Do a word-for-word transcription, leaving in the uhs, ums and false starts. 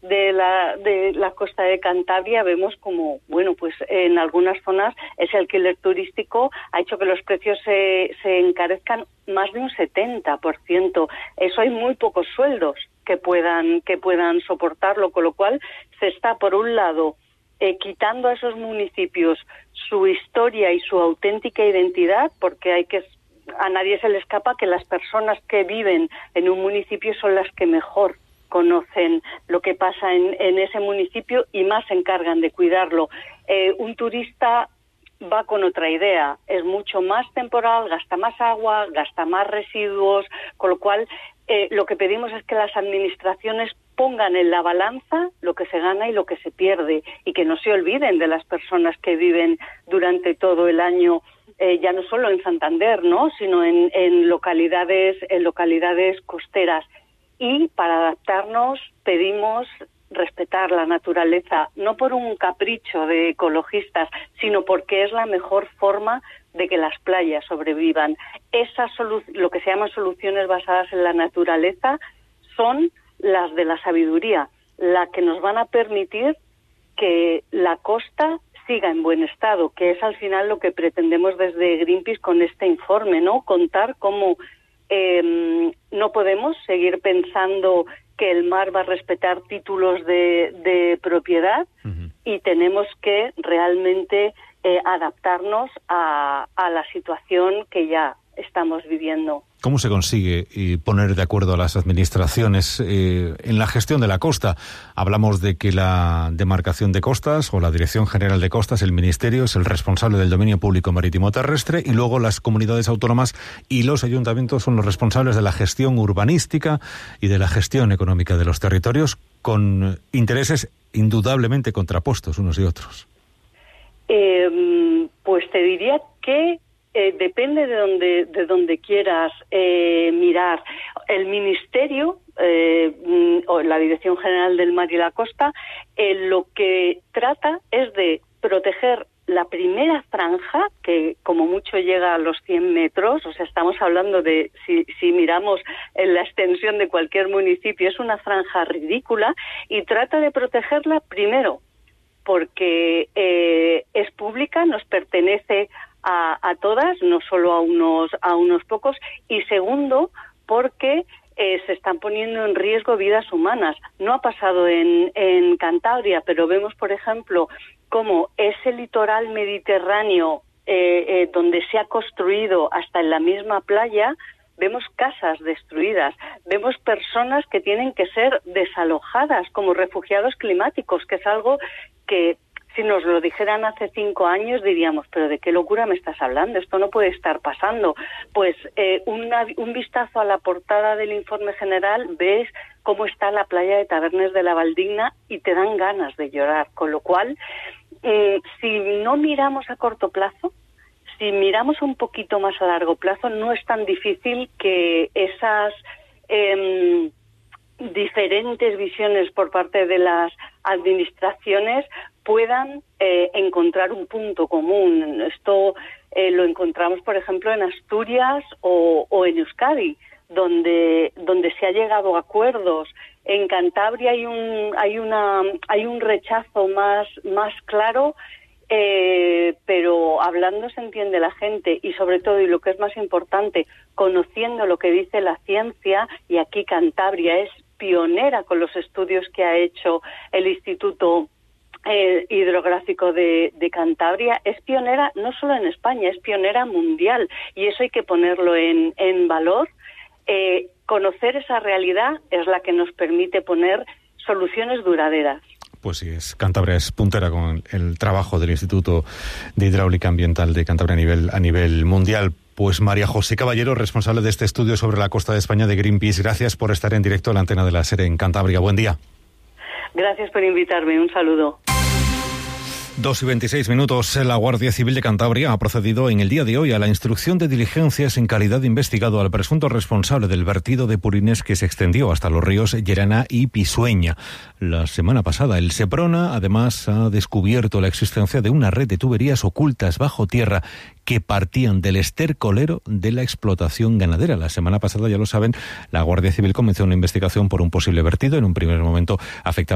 de la de la costa de Cantabria vemos como, bueno, pues en algunas zonas ese alquiler turístico ha hecho que los precios se, se encarezcan más de un setenta por ciento. Eso hay muy pocos sueldos que puedan que puedan soportarlo, con lo cual se está, por un lado, eh, quitando a esos municipios su historia y su auténtica identidad, porque hay que a nadie se le escapa que las personas que viven en un municipio son las que mejor conocen lo que pasa en, en ese municipio y más se encargan de cuidarlo. Eh, un turista va con otra idea, es mucho más temporal, gasta más agua, gasta más residuos, con lo cual eh, lo que pedimos es que las administraciones pongan en la balanza lo que se gana y lo que se pierde y que no se olviden de las personas que viven durante todo el año, eh, ya no solo en Santander, ¿no?, sino en, en localidades, en localidades costeras. Y para adaptarnos pedimos respetar la naturaleza, no por un capricho de ecologistas, sino porque es la mejor forma de que las playas sobrevivan. Esas solu- lo que se llaman soluciones basadas en la naturaleza son las de la sabiduría, las que nos van a permitir que la costa siga en buen estado, que es al final lo que pretendemos desde Greenpeace con este informe, ¿no? Contar cómo Eh, no podemos seguir pensando que el mar va a respetar títulos de, de propiedad uh-huh. y tenemos que realmente eh, adaptarnos a, a la situación que ya estamos viviendo. ¿Cómo se consigue eh, poner de acuerdo a las administraciones eh, en la gestión de la costa? Hablamos de que la demarcación de costas o la Dirección General de Costas, el Ministerio, es el responsable del dominio público marítimo terrestre y luego las comunidades autónomas y los ayuntamientos son los responsables de la gestión urbanística y de la gestión económica de los territorios, con intereses indudablemente contrapuestos unos y otros. Eh, pues te diría que Eh, depende de donde de donde quieras eh, mirar. El Ministerio eh, o la Dirección General del Mar y la Costa eh, lo que trata es de proteger la primera franja, que como mucho llega a los cien metros, o sea, estamos hablando de, si, si miramos en la extensión de cualquier municipio, es una franja ridícula, y trata de protegerla primero porque eh, es pública, nos pertenece A, a todas, no solo a unos a unos pocos, y segundo, porque eh, se están poniendo en riesgo vidas humanas. No ha pasado en, en Cantabria, pero vemos, por ejemplo, cómo ese litoral mediterráneo eh, eh, donde se ha construido hasta en la misma playa, vemos casas destruidas, vemos personas que tienen que ser desalojadas como refugiados climáticos, que es algo que si nos lo dijeran hace cinco años diríamos, pero ¿de qué locura me estás hablando? Esto no puede estar pasando. Pues eh, una, un vistazo a la portada del informe general, ves cómo está la playa de Tabernes de la Valdigna y te dan ganas de llorar. Con lo cual, eh, si no miramos a corto plazo, si miramos un poquito más a largo plazo, no es tan difícil que esas eh, diferentes visiones por parte de las administraciones puedan eh, encontrar un punto común. Esto eh, lo encontramos, por ejemplo, en Asturias o, o en Euskadi, donde donde se ha llegado a acuerdos. En Cantabria hay un hay una hay un rechazo más más claro, eh, pero hablando se entiende la gente y sobre todo, y lo que es más importante, conociendo lo que dice la ciencia, y aquí Cantabria es pionera con los estudios que ha hecho el Instituto Eh, hidrográfico de, de Cantabria, es pionera no solo en España, es pionera mundial, y eso hay que ponerlo en, en valor. Eh, conocer esa realidad es la que nos permite poner soluciones duraderas. Pues sí, es Cantabria es puntera con el trabajo del Instituto de Hidráulica Ambiental de Cantabria a nivel, a nivel mundial. Pues María José Caballero, responsable de este estudio sobre la costa de España de Greenpeace, gracias por estar en directo a la antena de la SER en Cantabria. Buen día. Gracias por invitarme, un saludo. Dos y veintiséis minutos. La Guardia Civil de Cantabria ha procedido en el día de hoy a la instrucción de diligencias en calidad de investigado al presunto responsable del vertido de purines que se extendió hasta los ríos Llerena y Pisueña la semana pasada. El Seprona, además, ha descubierto la existencia de una red de tuberías ocultas bajo tierra que partían del estercolero de la explotación ganadera. La semana pasada, ya lo saben, la Guardia Civil comenzó una investigación por un posible vertido. En un primer momento afectaba